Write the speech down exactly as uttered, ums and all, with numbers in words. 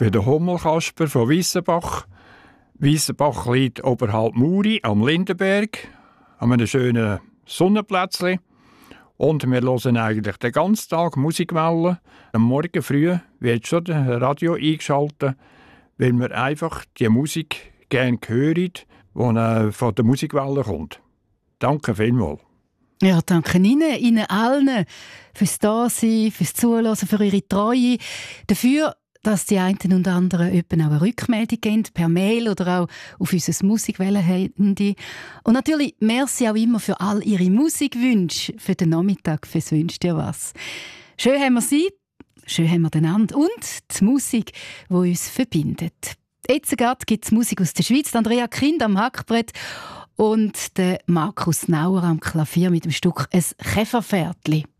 bin der Hummelkasper von Wissenbach. Wissenbach liegt oberhalb Muri am Lindenberg, an einem schönen Sonnenplätzchen. Und wir hören eigentlich den ganzen Tag Musikwellen. Am Morgen früh wird schon das Radio eingeschaltet, weil wir einfach die Musik gerne hören, die von der Musikwelle kommt. Danke vielmals. Ja, danke Ihnen, Ihnen allen fürs Dasein, fürs Zuhören, für Ihre Treue, dafür, dass die einen und anderen eben auch eine Rückmeldung geben, per Mail oder auch auf unser Musikwellen-Handy. Und natürlich merci auch immer für all Ihre Musikwünsche für den Nachmittag, fürs «Wünscht dir was». Schön haben wir Sie, schön haben wir einander und die Musik, die uns verbindet. Jetzt gibt es Musik aus der Schweiz, Andrea Kind am Hackbrett und der Markus Nauer am Klavier mit dem Stück «Es Käferpferdli».